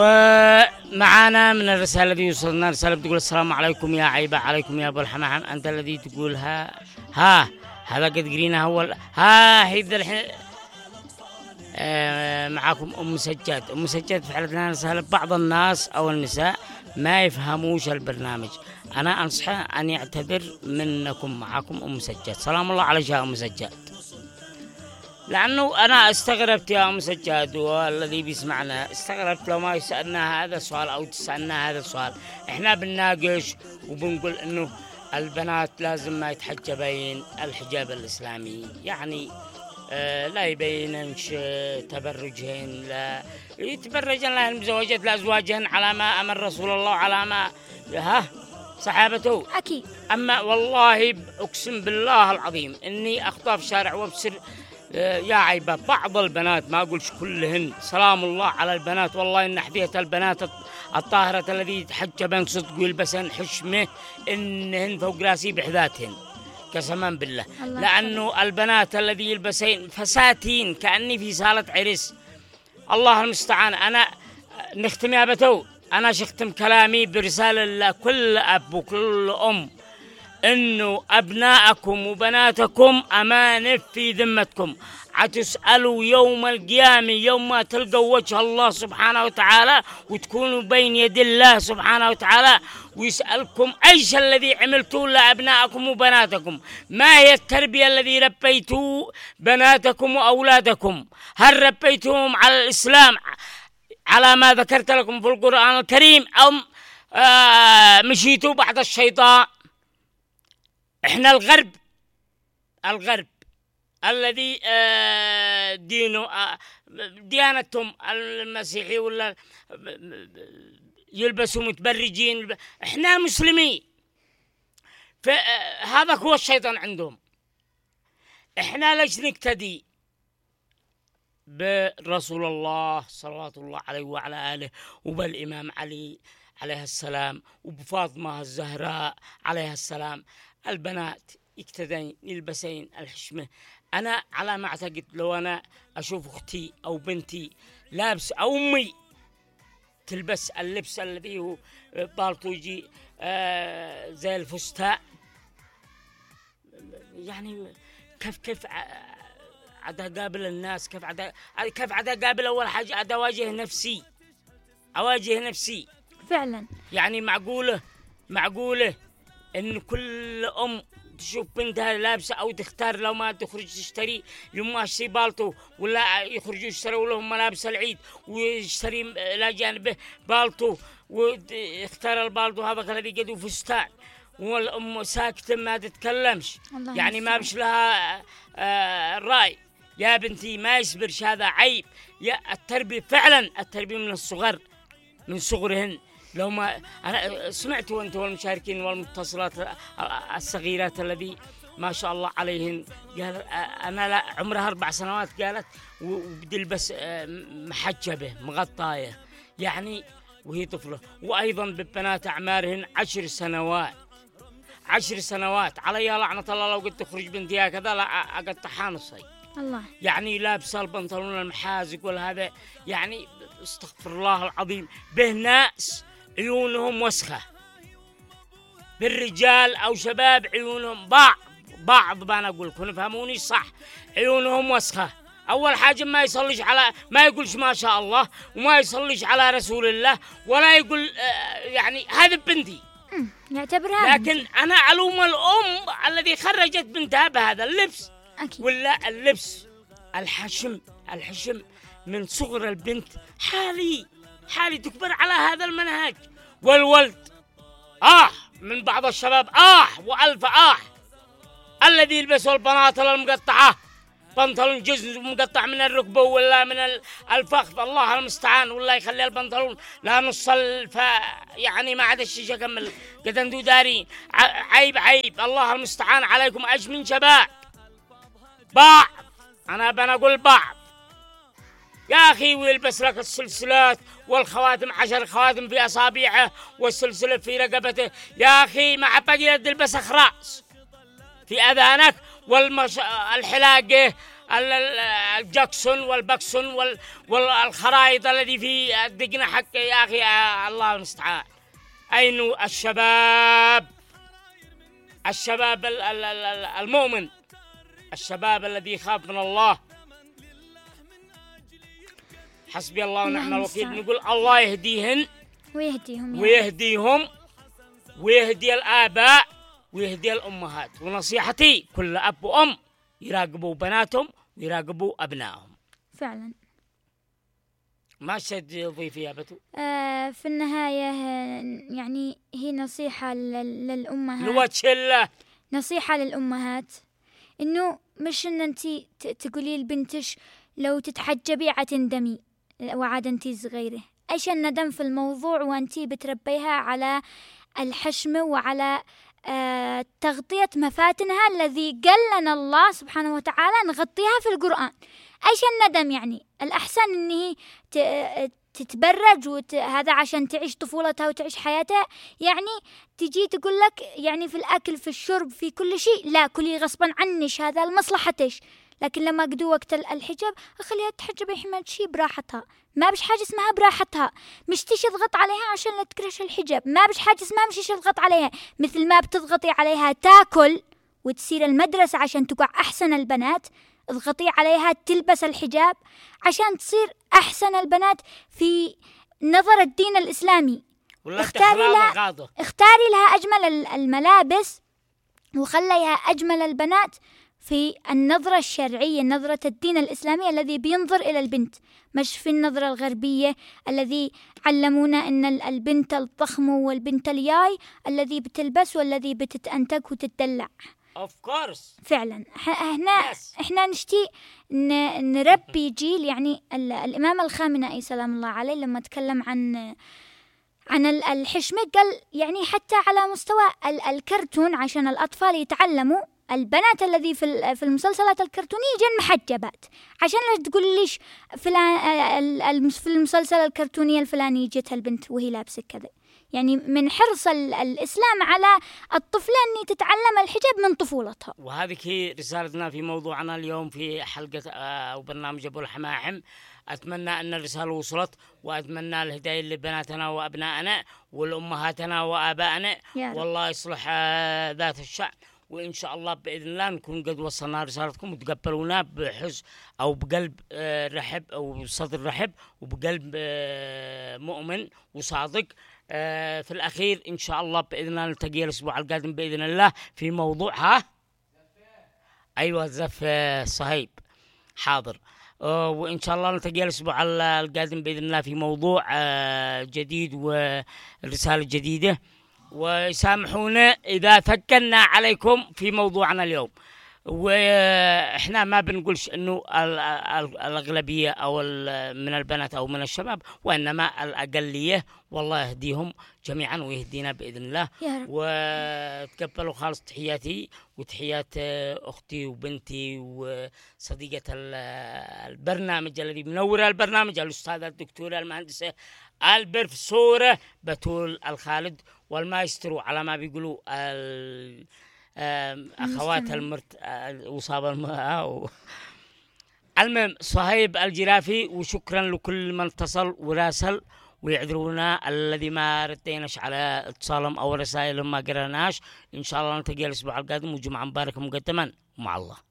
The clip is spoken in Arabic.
معانا من الرسالة التي وصلنا رسالة بتقول: السلام عليكم يا عيبة، عليكم يا أبو الحمام، أنت الذي تقول ها هذا قد قرينا هو هيدا الحين. معاكم أم سجاد. أم سجاد فعلت لنا رسالة: بعض الناس أو النساء ما يفهموش البرنامج، أنا أنصحه أن يعتذر منكم. معاكم أم سجاد. سلام الله عليك يا أم سجاد. لأنه أنا استغربت يا أم سجاد، والذي بيسمعنا استغربت لو ما يسألنا هذا السؤال أو تسألنا هذا السؤال. إحنا بنناقش وبنقول إنه البنات لازم ما يتحجبين الحجاب الإسلامي، يعني لا يبيننش تبرجهن، لا يتبرجن لهن زوجات لأزواجهن على ما أمر رسول الله، على ما صحابته أكيد. أما والله أقسم بالله العظيم إني أخطأ في شارع وابصر يا عيبة بعض البنات، ما أقولش كلهن، سلام الله على البنات، والله إن حديث البنات الطاهرة الذي يتحجبن صدق ويلبسن حشمة إنهن فوق راسي بحذاتهن قسما بالله. لأنه البنات الذي يلبسين فساتين كأني في صالة عرس. الله المستعان. أنا نختم يا بتو، أنا شختم كلامي برسالة لكل أب وكل أم إنه أبناءكم وبناتكم أمانة في ذمتكم، عتسألوا يوم القيامة يوم ما تلقوا وجه الله سبحانه وتعالى وتكونوا بين يد الله سبحانه وتعالى، ويسألكم أيش الذي عملتوا لأبنائكم وبناتكم، ما هي التربية الذي ربيتوا بناتكم وأولادكم، هل ربيتهم على الإسلام على ما ذكرت لكم في القرآن الكريم أو مشيتوا بعد الشيطان. احنا الغرب الذي دينه ديانتهم المسيحي ولا يلبسوا متبرجين، احنا مسلمين، فهذا هو الشيطان عندهم. احنا ليش نقتدي برسول الله صلوات الله عليه وعلى آله، وبالإمام علي عليه السلام، وبفاطمة الزهراء عليه السلام؟ البنات يقتدين يلبسين الحشمة. أنا على ما أعتقد لو أنا أشوف أختي أو بنتي لابس أو أمي تلبس اللبس الذي هو بالطو يجي زي الفستان، يعني كيف عدا قابل الناس، كيف عدا قابل أول حاجة عدا أواجه نفسي فعلا. يعني معقولة إن كل أم تشوف بنتها لابسة أو تختار لو ما تخرج تشتري يوم شي بالطو، ولا يخرجوا يشتروا لهم ملابس العيد ويشتري إلى جانبه بالطو ويختار البالطو هذا الذي قدوا فستان، والأم ساكتة ما تتكلمش، يعني ما بش لها الرأي. يا بنتي ما يصبرش، هذا عيب. يا التربية فعلا التربية من صغرهن. لو ما أنا سمعت وأنت والمشاركين والمتصلات الصغيرات الذي ما شاء الله عليهن، قال أنا لا عمرها 4 سنوات قالت وبتلبس محجبة مغطاية، يعني وهي طفلة. وأيضا ببنات أعمارهن 10 سنوات علي لعنة الله لو قد تخرج بنتي هكذا لا أقطعها نصي. الله. يعني لابسة البنطلون المحازق والهذا، يعني استغفر الله العظيم. به ناس عيونهم وسخة، بالرجال أو شباب عيونهم بعض ما أقول لكم فهموني صح، عيونهم وسخة. أول حاجة ما يصليش ما يقولش ما شاء الله، وما يصليش على رسول الله، ولا يقول يعني هذا بنتي يعتبرها لكن بنتي. أنا ألوم الأم الذي خرجت بنتها بهذا اللبس. أكيد. ولا اللبس الحشم من صغر البنت حالي تكبر على هذا المنهج. والولد من بعض الشباب وألف الذي يلبسوا البناطل المقطعة، بنطلون جزء مقطع من الركبة ولا من الفخذ، الله المستعان، ولا يخلي البنطلون لا نص يعني ما عاد الشيء كمل قد انتو دارين. عيب الله المستعان عليكم. ايش من شباب أنا بنقول بعض يا أخي، ويلبس لك السلسلات والخواتم 10 خواتم في أصابعه والسلسلة في رقبته. يا أخي ما عبقي تلبس أخراس في أذانك والحلاقة الجاكسون والباكسون والخرائط الذي في الدقنا حق يا أخي الله المستعان. أين الشباب المؤمن، الشباب الذي يخاف من الله. حسبي الله ونعم الوكيل. نقول الله يهديهن ويهديهم ويهدي الآباء ويهدي الأمهات. ونصيحتي كل أب وأم يراقبوا بناتهم ويراقبوا أبنائهم. فعلا. ما تضيف يا بتو؟ في النهاية يعني هي نصيحة للأمهات، لوجه الله نصيحة للأمهات، إنه مش إن أنتي تقولي لبنتش لو تتحجبي عتندمي وعاد أنتي صغيرة. إيش الندم في الموضوع وأنتي بتربيها على الحشم وعلى تغطية مفاتنها الذي قال لنا الله سبحانه وتعالى نغطيها في القرآن. إيش الندم؟ يعني الأحسن إن هي تتبرج هذا عشان تعيش طفولتها وتعيش حياتها. يعني تجي تقول لك يعني في الأكل في الشرب في كل شيء لا كلي غصبا عنش، هذا لمصلحتش. لكن لما قدوا وقت الحجاب أخليها تحجب يا حماد شي براحتها، ما بش حاجة اسمها براحتها. مش تيجي تضغط عليها عشان لا تكرش الحجاب، ما بش حاجة اسمها مش تضغط عليها. مثل ما بتضغطي عليها تاكل وتصير المدرسة عشان تقع أحسن البنات، اضغطي عليها تلبس الحجاب عشان تصير أحسن البنات في نظر الدين الإسلامي. اختاري لها أجمل الملابس وخليها أجمل البنات في النظرة الشرعية، نظرة الدين الإسلامي الذي بينظر إلى البنت، مش في النظرة الغربية الذي علمونا أن البنت الضخم والبنت الياي الذي بتلبس والذي بتتأنتج وتتدلع. Of course. فعلا احنا نشتي نربي جيل. يعني الإمام الخامنئي سلام الله عليه لما تكلم عن الحشمة قال يعني حتى على مستوى الكرتون عشان الأطفال يتعلموا. البنات الذي في المسلسلات الكرتونية جن محجبات، عشان لا تقول ليش فلان في المسلسل الكرتوني الفلاني جتها البنت وهي لابسة كذا. يعني من حرص الإسلام على الطفلة أن تتعلم الحجاب من طفولتها. وهذه هي رسالتنا في موضوعنا اليوم في حلقة أو برنامج أبو الحماحم. أتمنى أن الرسالة وصلت، وأتمنى الهداية لبناتنا وأبنائنا ولأمهاتنا وآبائنا، والله يصلح ذات الشأن. وإن شاء الله بإذن الله نكون قد وصلنا رسالتكم وتقبلونا بحزن أو بقلب رحب أو صدر رحب وبقلب مؤمن وصادق. في الأخير إن شاء الله بإذن الله نلتقي الأسبوع القادم بإذن الله في موضوعها. أيوة زف صهيب حاضر. وإن شاء الله نلتقي الأسبوع القادم بإذن الله في موضوع جديد ورسالة جديدة. وسامحونا إذا ثقلنا عليكم في موضوعنا اليوم. وإحنا ما بنقولش إنه الأغلبية أو من البنات أو من الشباب، وإنما الأقلية. والله يهديهم جميعا ويهدينا بإذن الله. وتقبلوا خالص تحياتي وتحيات أختي وبنتي وصديقة البرنامج الذي منور البرنامج، الأستاذة الدكتورة المهندسة البروفيسورة بتول الخالد، والمايسترو على ما بيقولوا أخوات وصاب المهم صهيب الجرافي. وشكرا لكل من اتصل وراسل، ويعذرونا الذي ما رديناش على اتصالهم أو رسائلهم ما قرأناش. إن شاء الله نلتقي الأسبوع القادم، وجمعة مباركة مقدما مع الله.